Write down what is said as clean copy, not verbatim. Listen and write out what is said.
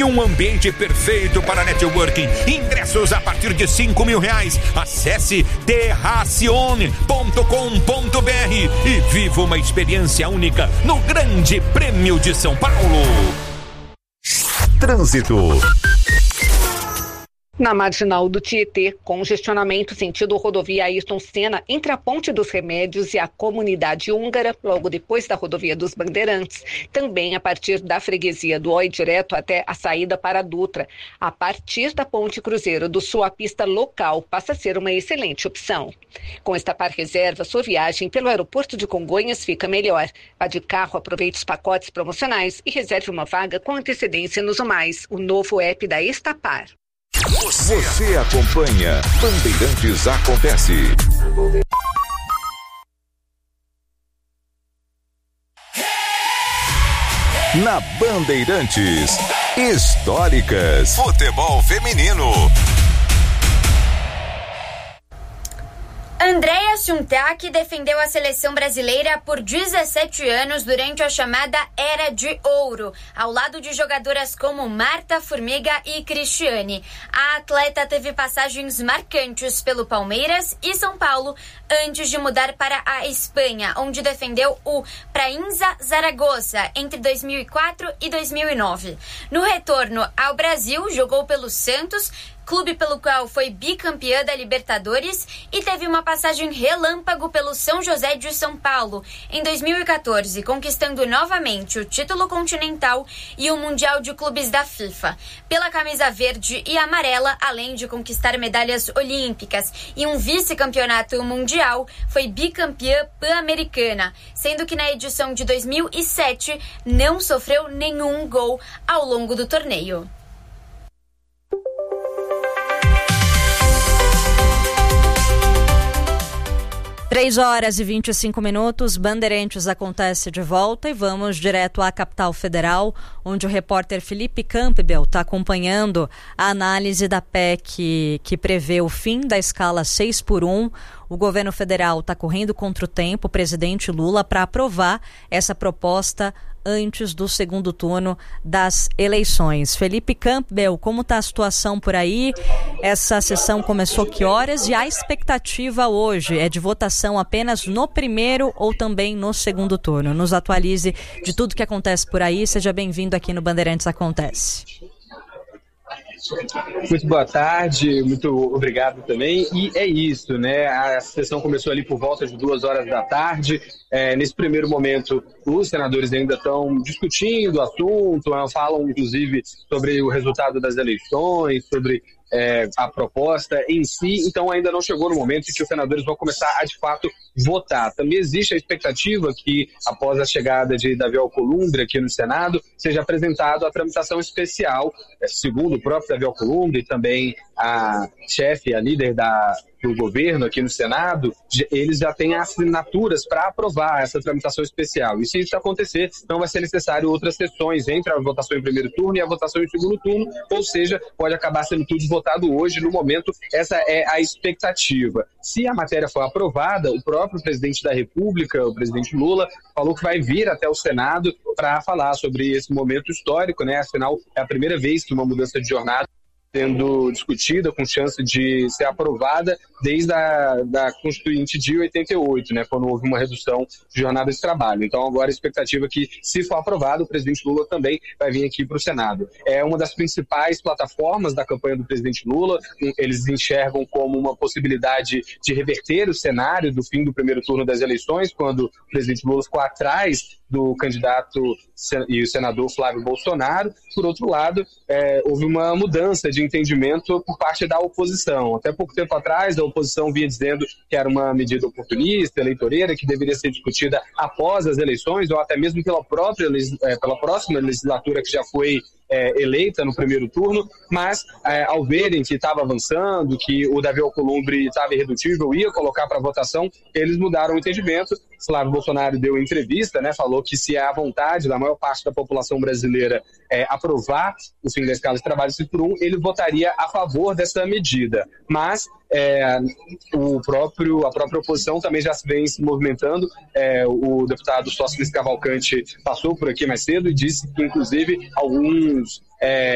Um ambiente perfeito para networking. Ingressos a partir de R$5.000. Acesse terracione.com.br e viva uma experiência única no Grande Prêmio de São Paulo. Trânsito. Na marginal do Tietê, congestionamento sentido rodovia Ayrton Senna entre a Ponte dos Remédios e a Comunidade Húngara, logo depois da rodovia dos Bandeirantes. Também a partir da freguesia do Oi direto até a saída para a Dutra. A partir da Ponte Cruzeiro do Sul, a pista local passa a ser uma excelente opção. Com Estapar Reserva, sua viagem pelo aeroporto de Congonhas fica melhor. Vá de carro, aproveite os pacotes promocionais e reserve uma vaga com antecedência no Zumais, o novo app da Estapar. Você acompanha Bandeirantes Acontece. Na Bandeirantes, históricas, futebol feminino. Andréa Suntac defendeu a seleção brasileira por 17 anos durante a chamada Era de Ouro, ao lado de jogadoras como Marta, Formiga e Cristiane. A atleta teve passagens marcantes pelo Palmeiras e São Paulo antes de mudar para a Espanha, onde defendeu o Prainza Zaragoza entre 2004 e 2009. No retorno ao Brasil, jogou pelo Santos, clube pelo qual foi bicampeã da Libertadores, e teve uma passagem relâmpago pelo São José de São Paulo em 2014, conquistando novamente o título continental e o Mundial de Clubes da FIFA. Pela camisa verde e amarela, além de conquistar medalhas olímpicas e um vice-campeonato mundial, foi bicampeã pan-americana, sendo que na edição de 2007 não sofreu nenhum gol ao longo do torneio. 3h25, Bandeirantes acontece de volta e vamos direto à capital federal, onde o repórter Felipe Campbell está acompanhando a análise da PEC que prevê o fim da escala 6x1. O governo federal está correndo contra o tempo, o presidente Lula, para aprovar essa proposta antes do segundo turno das eleições. Felipe Campbell, como está a situação por aí? Essa sessão começou que horas e a expectativa hoje é de votação apenas no primeiro ou também no segundo turno? Nos atualize de tudo que acontece por aí. Seja bem-vindo aqui no Bandeirantes Acontece. Muito boa tarde, muito obrigado também. E é isso, né? A sessão começou ali por volta de 2h da tarde. Nesse primeiro momento, os senadores ainda estão discutindo o assunto, falam inclusive sobre o resultado das eleições, sobre a proposta em si. Então ainda não chegou no momento em que os senadores vão começar a, de fato, votar. Também existe a expectativa que, após a chegada de Davi Alcolumbre aqui no Senado, seja apresentado a tramitação especial, segundo o próprio Davi Alcolumbre e também a chefe, a líder do governo aqui no Senado, eles já têm assinaturas para aprovar essa tramitação especial. E se isso acontecer, não vai ser necessário outras sessões entre a votação em primeiro turno e a votação em segundo turno, ou seja, pode acabar sendo tudo votado hoje. No momento, essa é a expectativa. Se a matéria for aprovada, o próprio presidente da República, o presidente Lula, falou que vai vir até o Senado para falar sobre esse momento histórico, né? Afinal, é a primeira vez que uma mudança de jornada sendo discutida, com chance de ser aprovada desde da Constituinte de 88, né, quando houve uma redução de jornada de trabalho. Então agora a expectativa é que, se for aprovado, o presidente Lula também vai vir aqui para o Senado. É uma das principais plataformas da campanha do presidente Lula. Eles enxergam como uma possibilidade de reverter o cenário do fim do primeiro turno das eleições, quando o presidente Lula ficou atrás do candidato e o senador Flávio Bolsonaro. Por outro lado, houve uma mudança de entendimento por parte da oposição. Até pouco tempo atrás, a oposição vinha dizendo que era uma medida oportunista, eleitoreira, que deveria ser discutida após as eleições, ou até mesmo pela próxima legislatura que já foi eleita no primeiro turno, mas ao verem que estava avançando, que o Davi Alcolumbre estava irredutível, ia colocar para votação, eles mudaram o entendimento. Flávio Bolsonaro deu entrevista, né, falou que, se é a vontade da maior parte da população brasileira aprovar o fim da escala de trabalho 6x1, ele votaria a favor dessa medida. Mas a própria oposição também já vem se movimentando. O deputado Sócrates Cavalcante passou por aqui mais cedo e disse que, inclusive, alguns